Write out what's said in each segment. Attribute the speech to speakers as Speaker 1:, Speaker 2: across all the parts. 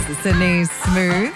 Speaker 1: Sydney's Smooth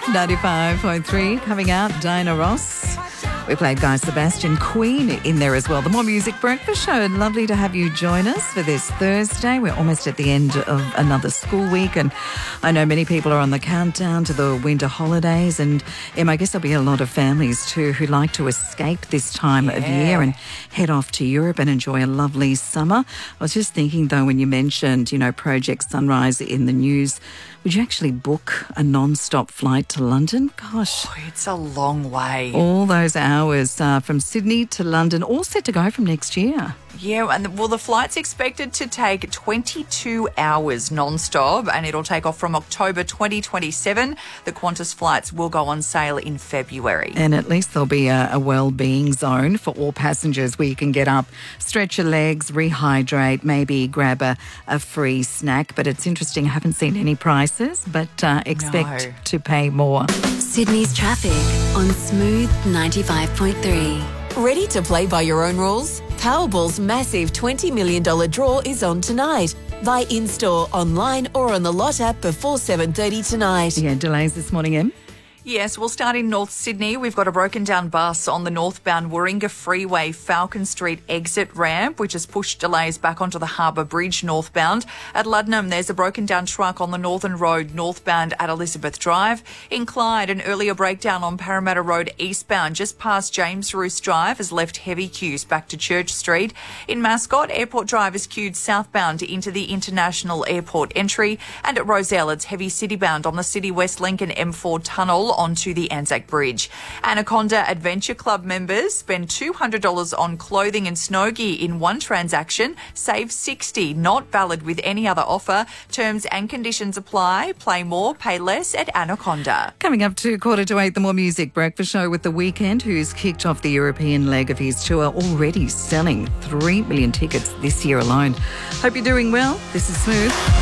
Speaker 1: 95.3. Coming out, Diana Ross. We played Guy Sebastian, Queen in there as well. The More Music Breakfast Show. Lovely to have you join us for this Thursday. We're almost at the end of another school week, and I know many people are on the countdown to the winter holidays. And I guess there'll be a lot of families too who like to escape this time of year and head off to Europe and enjoy a lovely summer. I was just thinking though, when you mentioned, Project Sunrise in the news, would you actually book a non-stop flight to London? Gosh.
Speaker 2: Oh, it's a long way.
Speaker 1: All those hours from Sydney to London, all set to go from next year.
Speaker 2: Yeah, and the flight's expected to take 22 hours non-stop, and it'll take off from October 2027. The Qantas flights will go on sale in February.
Speaker 1: And at least there'll be a well-being zone for all passengers where you can get up, stretch your legs, rehydrate, maybe grab a free snack. But it's interesting, I haven't seen any prices, but expect to pay more.
Speaker 3: Sydney's traffic on Smooth 95.3.
Speaker 4: Ready to play by your own rules? Powerball's massive $20 million draw is on tonight. Buy in-store, online or on the Lot app before 7:30 tonight.
Speaker 1: Yeah, delays this morning, Em?
Speaker 2: Yes, we'll start in North Sydney. We've got a broken down bus on the northbound Warringah Freeway Falcon Street exit ramp, which has pushed delays back onto the Harbour Bridge northbound. At Luddenham, there's a broken down truck on the Northern Road northbound at Elizabeth Drive. In Clyde, an earlier breakdown on Parramatta Road eastbound just past James Roos Drive has left heavy queues back to Church Street. In Mascot, Airport Drive is queued southbound into the International Airport entry. And at Rozelle, it's heavy citybound on the City West Link and M4 tunnel onto the Anzac Bridge. Anaconda Adventure Club members spend $200 on clothing and snow gear in one transaction, save $60, not valid with any other offer. Terms and conditions apply. Play more, pay less at Anaconda.
Speaker 1: Coming up to 7:45, the More Music Breakfast Show with The Weeknd, who's kicked off the European leg of his tour, already selling 3 million tickets this year alone. Hope you're doing well. This is Smooth.